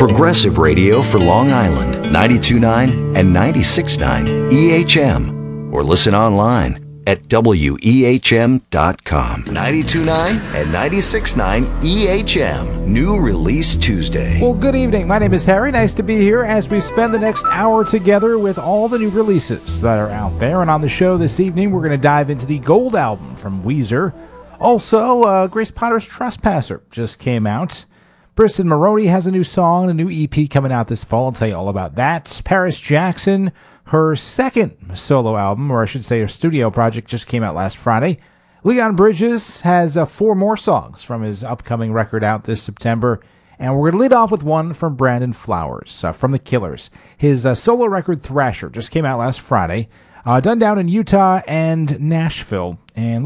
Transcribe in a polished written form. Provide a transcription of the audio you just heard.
Progressive radio for Long Island, 92.9 and 96.9 EHM. Or listen online at wehm.com. 92.9 and 96.9 EHM. New Release Tuesday. Well, good evening. My name is Harry. Nice to be here as we spend the next hour together with all the new releases that are out there. And on the show this evening, we're going to dive into the Gold album from Weezer. Also, Grace Potter's Trespasser just came out. Briston Maroney has a new song, a new EP coming out this fall. I'll tell you all about that. Paris Jackson, her second solo album, or I should say her studio project, just came out last Friday. Leon Bridges has 4 more songs from his upcoming record out this September. And we're going to lead off with one from Brandon Flowers from The Killers. His solo record, Thrasher, just came out last Friday. Done down in Utah and Nashville. And